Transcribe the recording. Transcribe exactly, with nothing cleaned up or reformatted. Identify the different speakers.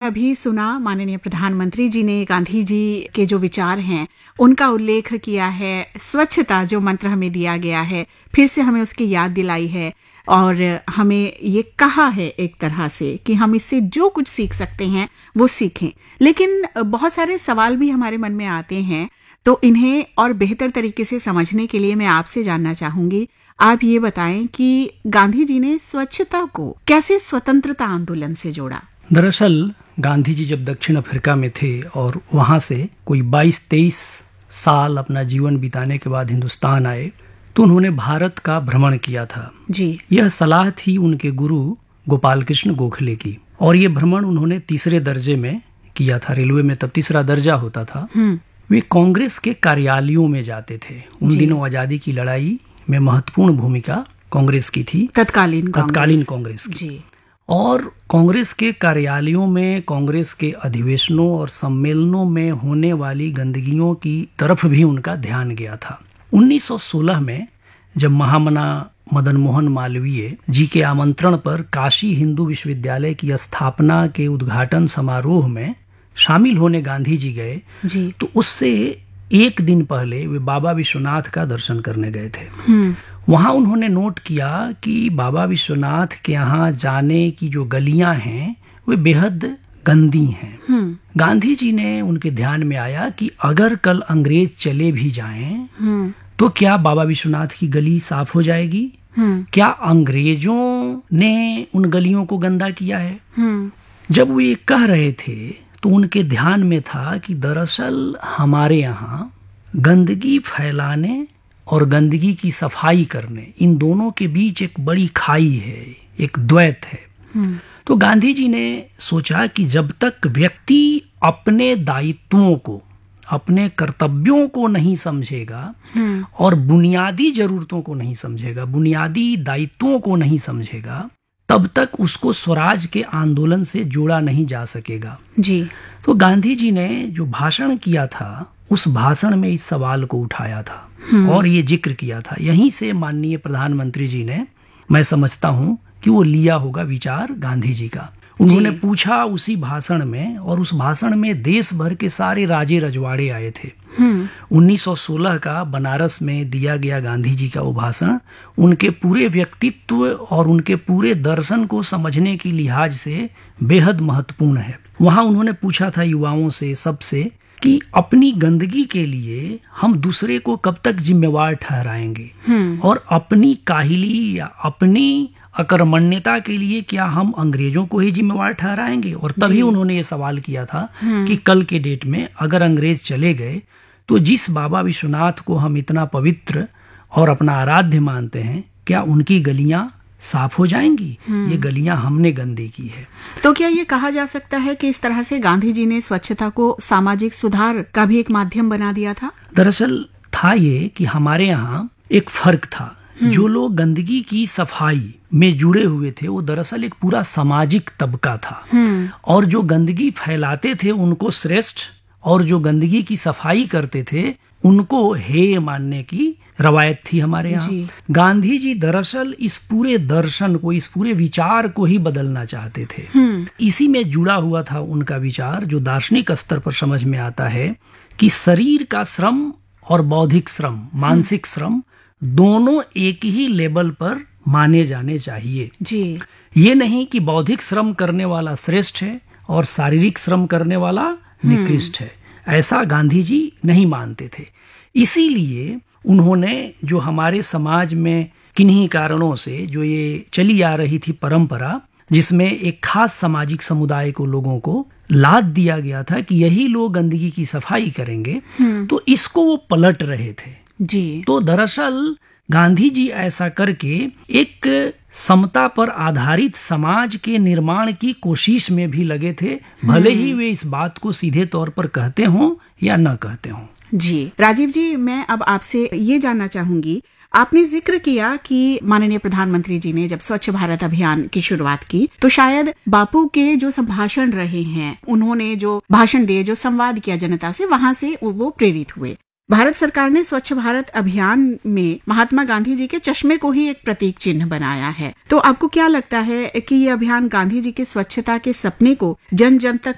Speaker 1: अभी सुना, माननीय प्रधानमंत्री जी ने गांधी जी के जो विचार हैं उनका उल्लेख किया है, स्वच्छता जो मंत्र हमें दिया गया है फिर से हमें उसकी याद दिलाई है और हमें ये कहा है एक तरह से कि हम इससे जो कुछ सीख सकते हैं वो सीखें। लेकिन बहुत सारे सवाल भी हमारे मन में आते हैं, तो इन्हें और बेहतर तरीके से समझने के लिए मैं आपसे जानना चाहूंगी, आप ये बताएं कि गांधी जी ने स्वच्छता को कैसे स्वतंत्रता आंदोलन से जोड़ा।
Speaker 2: दरअसल गांधी जी जब दक्षिण अफ्रीका में थे और वहां से कोई बाईस तेईस साल अपना जीवन बिताने के बाद हिंदुस्तान आए तो उन्होंने भारत का भ्रमण किया था जी। यह सलाह थी उनके गुरु गोपाल कृष्ण गोखले की, और ये भ्रमण उन्होंने तीसरे दर्जे में किया था। रेलवे में तब तीसरा दर्जा होता था। वे कांग्रेस के कार्यालयों में जाते थे। उन दिनों आजादी की लड़ाई में महत्वपूर्ण भूमिका कांग्रेस की थी, तत्कालीन तत्कालीन कांग्रेस की जी। और कांग्रेस के कार्यालयों में, कांग्रेस के अधिवेशनों और सम्मेलनों में होने वाली गंदगियों की तरफ भी उनका ध्यान गया था। उन्नीस सौ सोलह में जब महामना मदन मोहन मालवीय जी के आमंत्रण पर काशी हिंदू विश्वविद्यालय की स्थापना के उद्घाटन समारोह में शामिल होने गांधी जी गए जी। तो उससे एक दिन पहले वे बाबा विश्वनाथ का दर्शन करने गए थे। वहां उन्होंने नोट किया कि बाबा विश्वनाथ के यहाँ जाने की जो गलियां हैं वे बेहद गंदी हैं। गांधी जी ने उनके ध्यान में आया कि अगर कल अंग्रेज चले भी जाएं तो क्या बाबा विश्वनाथ की गली साफ हो जाएगी? क्या अंग्रेजों ने उन गलियों को गंदा किया है? जब वो ये कह रहे थे तो उनके ध्यान में था कि दरअसल हमारे यहाँ गंदगी फैलाने और गंदगी की सफाई करने, इन दोनों के बीच एक बड़ी खाई है, एक द्वैत है। तो गांधी जी ने सोचा कि जब तक व्यक्ति अपने दायित्वों को, अपने कर्तव्यों को नहीं समझेगा और बुनियादी जरूरतों को नहीं समझेगा, बुनियादी दायित्वों को नहीं समझेगा, तब तक उसको स्वराज के आंदोलन से जोड़ा नहीं जा सकेगा जी। तो गांधी जी ने जो भाषण किया था उस भाषण में इस सवाल को उठाया था और ये जिक्र किया था। यहीं से माननीय प्रधानमंत्री जी ने, मैं समझता हूँ कि वो लिया होगा विचार गांधी जी का। उन्होंने पूछा उसी भाषण में, और उस भाषण में देश भर के सारे राजे रजवाड़े आए थे। उन्नीस सौ सोलह का बनारस में दिया गया गांधी जी का वो भाषण उनके पूरे व्यक्तित्व और उनके पूरे दर्शन को समझने की लिहाज से बेहद महत्वपूर्ण है। वहां उन्होंने पूछा था युवाओं से, सबसे, कि अपनी गंदगी के लिए हम दूसरे को कब तक जिम्मेवार ठहराएंगे और अपनी काहिली या अपनी अकर्मण्यता के लिए क्या हम अंग्रेजों को ही जिम्मेवार ठहराएंगे? और तभी उन्होंने ये सवाल किया था कि कल के डेट में अगर अंग्रेज चले गए तो जिस बाबा विश्वनाथ को हम इतना पवित्र और अपना आराध्य मानते हैं, क्या उनकी गलियां साफ हो जाएंगी? ये गलियां हमने गंदी की है।
Speaker 1: तो क्या ये कहा जा सकता है कि इस तरह से गांधी जी ने स्वच्छता को सामाजिक सुधार का भी एक माध्यम बना दिया था?
Speaker 2: दरअसल था ये कि हमारे यहाँ एक फर्क था। जो लोग गंदगी की सफाई में जुड़े हुए थे वो दरअसल एक पूरा सामाजिक तबका था, और जो गंदगी फैलाते थे उनको श्रेष्ठ, और जो गंदगी की सफाई करते थे उनको हेय मानने की रवायत थी हमारे यहाँ। गांधी जी दरअसल इस पूरे दर्शन को, इस पूरे विचार को ही बदलना चाहते थे। इसी में जुड़ा हुआ था उनका विचार, जो दार्शनिक स्तर पर समझ में आता है कि शरीर का श्रम और बौद्धिक श्रम, मानसिक श्रम, दोनों एक ही लेवल पर माने जाने चाहिए जी। ये नहीं कि बौद्धिक श्रम करने वाला श्रेष्ठ है और शारीरिक श्रम करने वाला निकृष्ट है। ऐसा गांधी जी नहीं मानते थे। इसीलिए उन्होंने जो हमारे समाज में किन्हीं कारणों से जो ये चली आ रही थी परंपरा, जिसमें एक खास सामाजिक समुदाय को, लोगों को लाद दिया गया था कि यही लोग गंदगी की सफाई करेंगे, तो इसको वो पलट रहे थे जी। तो दरअसल गांधी जी ऐसा करके एक समता पर आधारित समाज के निर्माण की कोशिश में भी लगे थे, भले ही वे इस बात को सीधे तौर पर कहते हों या न कहते हों
Speaker 1: जी। राजीव जी, मैं अब आपसे ये जानना चाहूंगी, आपने जिक्र किया कि माननीय प्रधानमंत्री जी ने जब स्वच्छ भारत अभियान की शुरुआत की तो शायद बापू के जो संभाषण रहे हैं, उन्होंने जो भाषण दिए, जो संवाद किया जनता से, वहां से वो प्रेरित हुए। भारत सरकार ने स्वच्छ भारत अभियान में महात्मा गांधी जी के चश्मे को ही एक प्रतीक चिन्ह बनाया है। तो आपको क्या लगता है कि ये अभियान गांधी जी के स्वच्छता के सपने को जन जन तक